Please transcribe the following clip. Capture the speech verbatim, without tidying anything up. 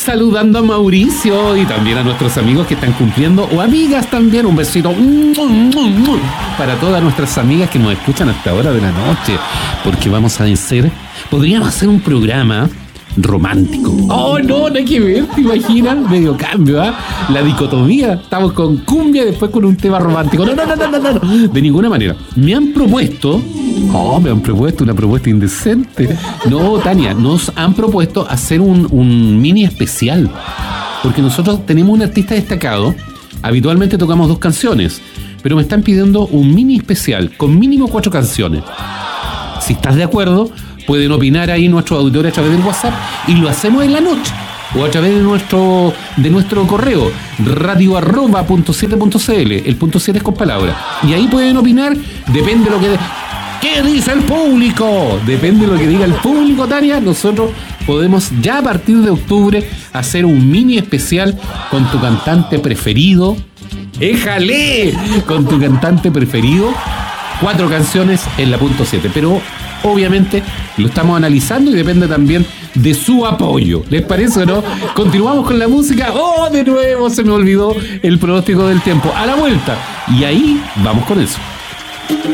saludando a Mauricio y también a nuestros amigos que están cumpliendo, o amigas también, un besito para todas nuestras amigas que nos escuchan hasta ahora de la noche, porque vamos a hacer, podríamos hacer un programa romántico. Oh, no, no hay que ver, ¿te imaginas? Medio cambio, ¿ah? ¿eh? La dicotomía. Estamos con cumbia y después con un tema romántico. No, no, no, no, no, no. De ninguna manera. Me han propuesto, oh, me han propuesto una propuesta indecente. No, Tania, nos han propuesto hacer un, un mini especial. Porque nosotros tenemos un artista destacado. Habitualmente tocamos dos canciones, pero me están pidiendo un mini especial con mínimo cuatro canciones. Si estás de acuerdo, pueden opinar ahí nuestros auditores a través del WhatsApp y lo hacemos en la noche o a través de nuestro de nuestro correo radio arroba punto siete punto cl. El punto siete es con palabras y ahí pueden opinar. Depende de lo que de, ¿qué dice el público? Depende de lo que diga el público, Tania. Nosotros podemos ya a partir de octubre hacer un mini especial con tu cantante preferido. ¡Éjale! Con tu cantante preferido. Cuatro canciones en la punto siete, pero obviamente lo estamos analizando y depende también de su apoyo. ¿Les parece o no? Continuamos con la música. ¡Oh, de nuevo se me olvidó el pronóstico del tiempo! A la vuelta. Y ahí vamos con eso.